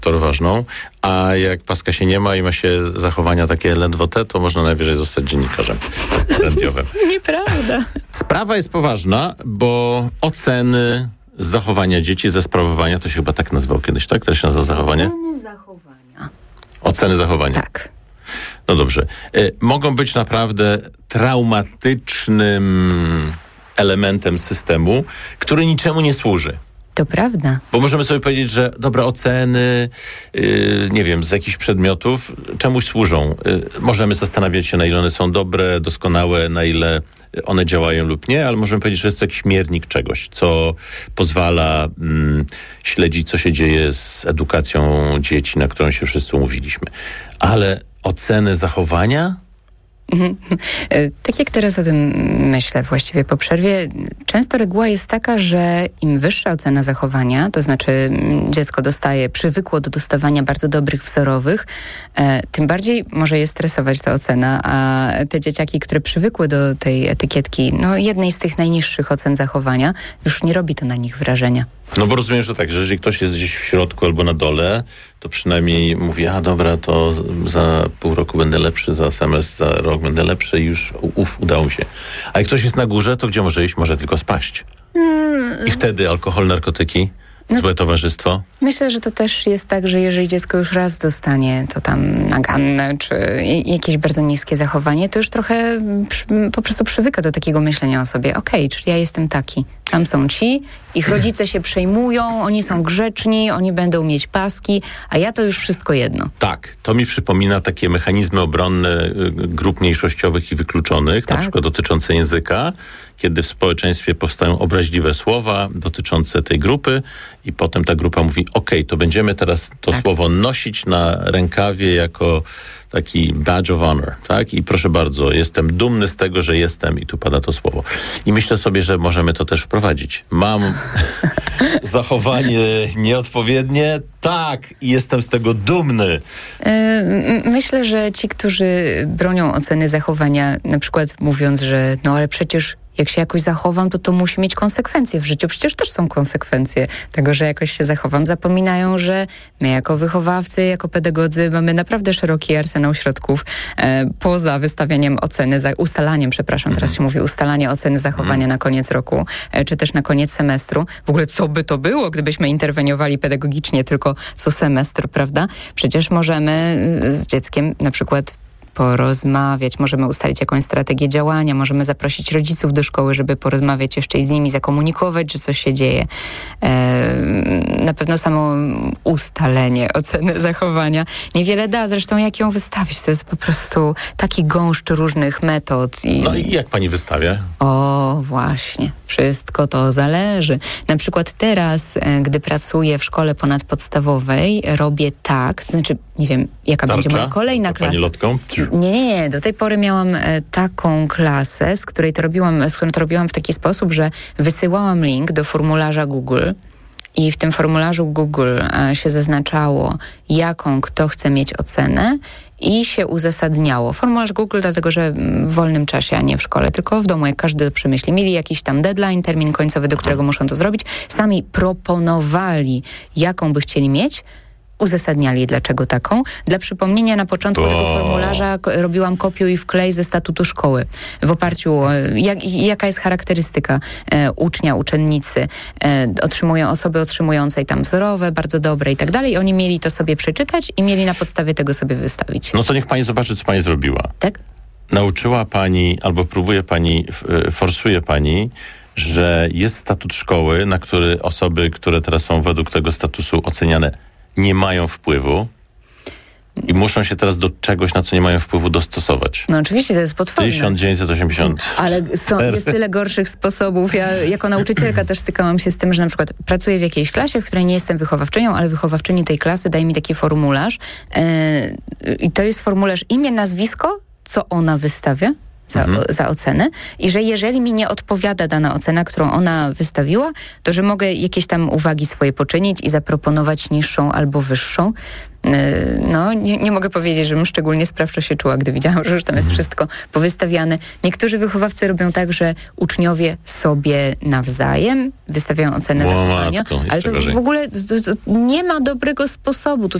tor ważną, a jak paska się nie ma i ma się zachowania takie ledwo to można najwyżej zostać dziennikarzem radiowym. Nieprawda. Sprawa jest poważna, bo oceny z zachowania dzieci, ze sprawowania, to się chyba tak nazywał kiedyś, tak? To się nazywa zachowanie? Oceny zachowania. Oceny zachowania. Tak. No dobrze. Mogą być naprawdę traumatycznym elementem systemu, który niczemu nie służy. To prawda. Bo możemy sobie powiedzieć, że dobra, oceny, nie wiem, z jakichś przedmiotów czemuś służą. Możemy zastanawiać się, na ile one są dobre, doskonałe, na ile one działają lub nie, ale możemy powiedzieć, że jest to jakiś miernik czegoś, co pozwala śledzić, co się dzieje z edukacją dzieci, na którą się wszyscy umówiliśmy. Ale oceny zachowania? Tak jak teraz o tym myślę właściwie po przerwie, często reguła jest taka, że im wyższa ocena zachowania, to znaczy dziecko przywykło do dostawania bardzo dobrych wzorowych, tym bardziej może je stresować ta ocena, a te dzieciaki, które przywykły do tej etykietki, jednej z tych najniższych ocen zachowania, już nie robi to na nich wrażenia. No bo rozumiem, że tak, że jeżeli ktoś jest gdzieś w środku albo na dole, to przynajmniej mówi, dobra, to za pół roku będę lepszy, za semestr, za rok będę lepszy i już udało mi się. A jak ktoś jest na górze, to gdzie może iść? Może tylko spaść. I wtedy alkohol, narkotyki, złe towarzystwo? Myślę, że to też jest tak, że jeżeli dziecko już raz dostanie to tam naganne, czy jakieś bardzo niskie zachowanie, to już trochę po prostu przywyka do takiego myślenia o sobie. Okej, czyli ja jestem taki. Tam są ci, ich rodzice się przejmują, oni są grzeczni, oni będą mieć paski, a ja to już wszystko jedno. Tak, to mi przypomina takie mechanizmy obronne grup mniejszościowych i wykluczonych, na przykład dotyczące języka, kiedy w społeczeństwie powstają obraźliwe słowa dotyczące tej grupy i potem ta grupa mówi, to będziemy teraz to słowo nosić na rękawie jako taki badge of honor, tak? I proszę bardzo, jestem dumny z tego, że jestem i tu pada to słowo. I myślę sobie, że możemy to też wprowadzić. Mam zachowanie nieodpowiednie, tak, i jestem z tego dumny. Myślę, że ci, którzy bronią oceny zachowania, na przykład mówiąc, że ale przecież jak się jakoś zachowam, to musi mieć konsekwencje w życiu. Przecież też są konsekwencje tego, że jakoś się zachowam. Zapominają, że my jako wychowawcy, jako pedagodzy mamy naprawdę szeroki arsenał środków poza wystawianiem oceny, teraz się mówi ustalanie oceny zachowania na koniec roku, czy też na koniec semestru. W ogóle co by to było, gdybyśmy interweniowali pedagogicznie tylko co semestr, prawda? Przecież możemy z dzieckiem na przykład porozmawiać, możemy ustalić jakąś strategię działania, możemy zaprosić rodziców do szkoły, żeby porozmawiać jeszcze i z nimi, zakomunikować, że coś się dzieje. Na pewno samo ustalenie oceny zachowania niewiele da, zresztą jak ją wystawić, to jest po prostu taki gąszcz różnych metod. No i jak pani wystawia? Właśnie. Wszystko to zależy. Na przykład teraz, gdy pracuję w szkole ponadpodstawowej, robię tak, znaczy nie wiem, jaka będzie moja kolejna klasa. Pani lotką? Nie. Do tej pory miałam taką klasę, z którą to robiłam w taki sposób, że wysyłałam link do formularza Google i w tym formularzu Google się zaznaczało, jaką kto chce mieć ocenę i się uzasadniało. Formularz Google, dlatego że w wolnym czasie, a nie w szkole, tylko w domu, jak każdy przemyśli. Mieli jakiś tam deadline, termin końcowy, do którego muszą to zrobić. Sami proponowali, jaką by chcieli mieć, uzasadniali, dlaczego taką. Dla przypomnienia, na początku tego formularza robiłam kopiuj i wklej ze statutu szkoły. W oparciu o jaka jest charakterystyka ucznia, uczennicy. Osoby otrzymującej tam wzorowe, bardzo dobre i tak dalej. Oni mieli to sobie przeczytać i mieli na podstawie tego sobie wystawić. No to niech pani zobaczy, co pani zrobiła. Tak? Nauczyła pani, albo próbuje pani, forsuje pani, że jest statut szkoły, na który osoby, które teraz są według tego statusu oceniane, nie mają wpływu i muszą się teraz do czegoś, na co nie mają wpływu, dostosować. No oczywiście, to jest potworne. 1980. Ale jest tyle gorszych sposobów. Ja jako nauczycielka też stykałam się z tym, że na przykład pracuję w jakiejś klasie, w której nie jestem wychowawczynią, ale wychowawczyni tej klasy daje mi taki formularz i to jest formularz imię, nazwisko, co ona wystawia za ocenę i że jeżeli mi nie odpowiada dana ocena, którą ona wystawiła, to że mogę jakieś tam uwagi swoje poczynić i zaproponować niższą albo wyższą. No, nie mogę powiedzieć, żebym szczególnie sprawczo się czuła, gdy widziałam, że już tam jest wszystko powystawiane. Niektórzy wychowawcy robią tak, że uczniowie sobie nawzajem wystawiają ocenę zachowania, ale to w ogóle nie ma dobrego sposobu.